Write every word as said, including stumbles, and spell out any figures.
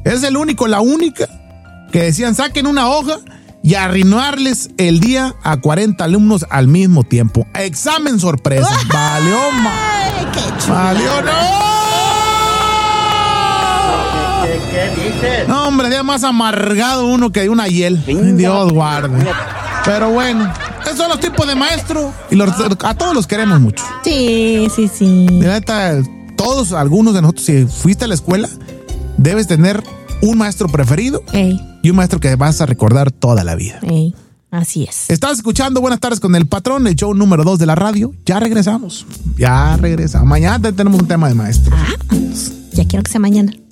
Es el único, la única, que decían saquen una hoja y arruinarles el día a cuarenta alumnos al mismo tiempo. Examen sorpresa. Valió, ma. Ay, qué chulo. Valió, no. ¿Qué, qué dices? No, hombre, día más amargado uno que una hiel. Ay, Dios guarde. Pero bueno, esos son los tipos de maestro y los, a todos los queremos mucho. Sí, sí, sí. De neta, todos, algunos de nosotros, si fuiste a la escuela, debes tener un maestro preferido Ey, y un maestro que vas a recordar toda la vida. ey, así es. Estás escuchando Buenas Tardes con el Patrón, el show número dos de la radio. Ya regresamos. Ya regresamos. Mañana tenemos un tema de maestro. Ah, ya quiero que sea mañana.